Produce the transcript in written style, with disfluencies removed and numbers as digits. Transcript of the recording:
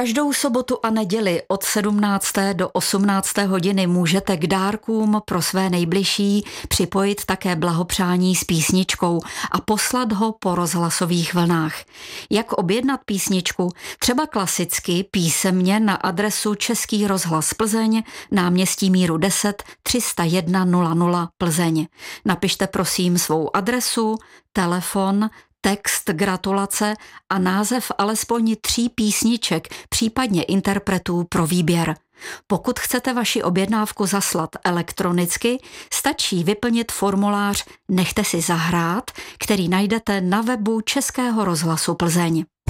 Každou sobotu a neděli od 17. do 18. hodiny můžete k dárkům pro své nejbližší připojit také blahopřání s písničkou a poslat ho po rozhlasových vlnách. Jak objednat písničku? Třeba klasicky písemně na adresu Český rozhlas Plzeň, náměstí Míru 10 301 00 Plzeň. Napište prosím svou adresu, telefon, text gratulace a název alespoň 3 písniček, případně interpretů pro výběr. Pokud chcete vaši objednávku zaslat elektronicky, stačí vyplnit formulář Nechte si zahrát, který najdete na webu Českého rozhlasu Plzeň.